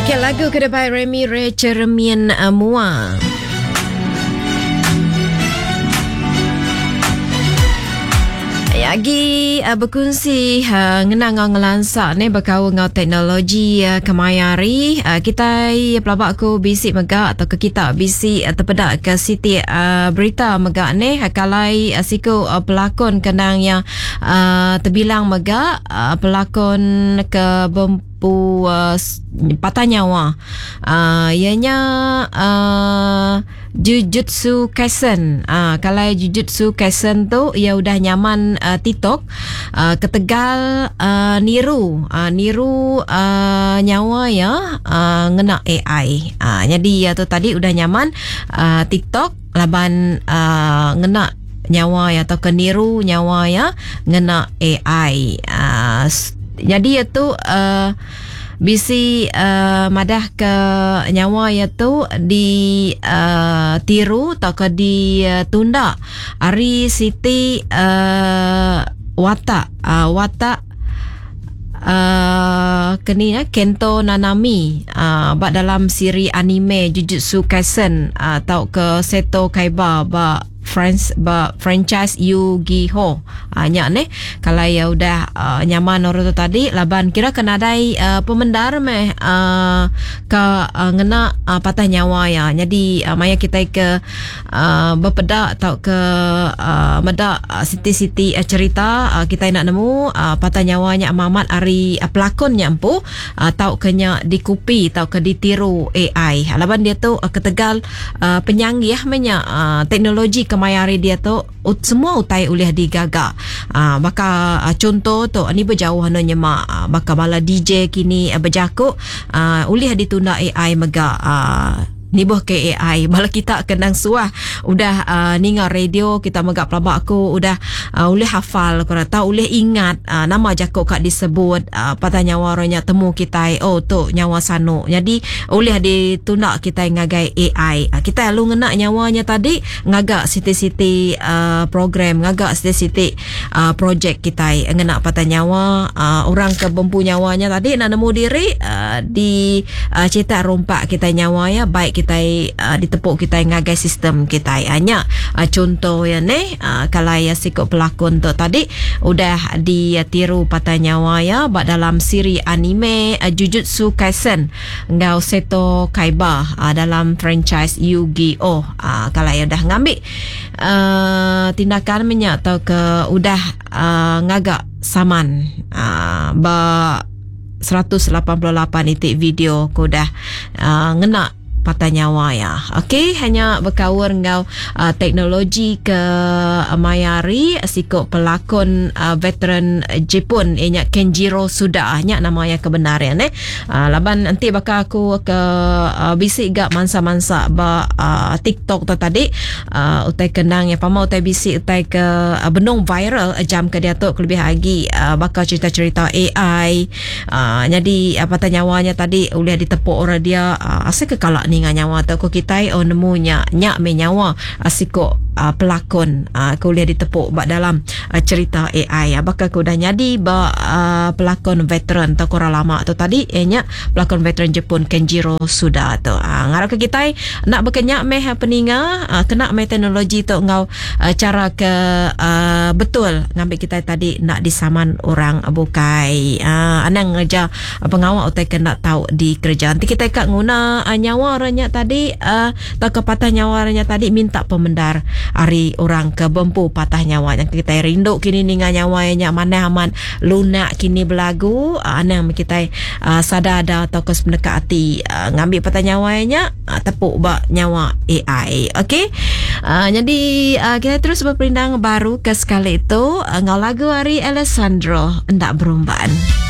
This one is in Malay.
Okay, lagu kedepan Remy Ray Cermin Mua. Lagi berkongsi ngenang ngelansak ni berkau ngau teknologi kemayari kita pelabak ku bisi megak atau ke kita bisi terpedak ke siti berita megak ni kalai siku pelakon kenang yang terbilang megak pelakon ke Bempu Patah Nyawa ianya Jujutsu Kaisen. Kalau Jujutsu Kaisen tu ia udah nyaman TikTok ketegal niru nyawa ya ngena AI. Jadi ya tu tadi udah nyaman TikTok laban ngena nyawa ya atau keniru nyawa ya ngena AI. Jadi itu bisi madah ke nyawa iaitu di tiru atau ke ditunda hari siti watak keni Kento Nanami bak dalam siri anime Jujutsu Kaisen atau ke Seto Kaiba franchise Yu-Gi-Oh nyak ni kalau ya udah nyaman orang tu tadi laban kira kena dai pemendar meh ke ngena patah nyawa ya. Jadi maya kita ke berpedak atau ke medak siti-siti cerita kita nak nemu patah nyawanya Mamat Ari pelakonnya empu atau kenya dikupi atau ke ditiru AI. Laban dia tu ketegal penyanggih menya teknologi kemayari dia tu semua utai ulih digaga. Maka contoh tu ni berjauh hanya mak maka bala DJ kini berjakuk ulih ditunda AI mega nibuh ke AI bala kita kenang suah udah ninga radio kita megak pelabak aku udah uleh hafal kau tahu uleh ingat nama jakuk kak disebut patah nyawa orangnya temu kita tu nyawa sanu jadi uleh ditunda kita ngagai AI kita lu ngena nyawanya tadi ngagak siti-siti program ngagak siti-siti projek kita ngena patah nyawa orang ke Bempu nyawanya tadi nak nemu diri di cetak rompak kita nyawanya baik kita ditepuk kita ngagai sistem kita hanya contoh ya ni kalau ya sikut pelakon tu tadi udah ditiru patah nyawa ya bak dalam siri anime Jujutsu Kaisen ngau Seto Kaiba dalam franchise Yu-Gi-Oh kalau ya udah ngambil tindakan minyak atau ke udah ngagak saman ba 188 itik video ku dah ngena patah nyawa ya. Okey, hanya berkaur ngau teknologi ke mayari sikut pelakon veteran Jepun ianya Kenjiro Suda nya namanya kebenaran laban nanti bakal aku ke bisik gak mansa-mansa ba TikTok tu tadi utai kenang ya pama utai bisik utai ke benung viral jam ke dia tu lebih lagi bakal cerita-cerita AI jadi patah nyawanya tadi boleh ditepuk orang dia asal ke kalak ni dengan nyawa atau kita nemunya nyak menyawa asiko pelakon kau boleh ditepuk bak dalam cerita AI bakal kau dah nyadi ba pelakon veteran atau korang lama tu tadi nyak pelakon veteran Jepun Kenjiro Suda tu ngarap ke kita nak berkenyak meh peninga kena meh teknologi tu ngau cara ke betul ngambil kita tadi nak disaman orang bukai anang ngeja pengawal utai kena tahu di kerja nanti kita kat guna nyawa orangnya tadi tak kepatah nyawaranya tadi minta pemendar hari orang ke Bempu patah nyawa yang kita rindu kini dengan nyawanya mana aman lunak kini belagu anang kita sadar ada atau kes mendekati ngambil patah nyawanya tepuk bak nyawa AI. Okey, jadi kita terus berperindang baru ke sekali itu ngau lagu hari Alessandro ndak berumbaan.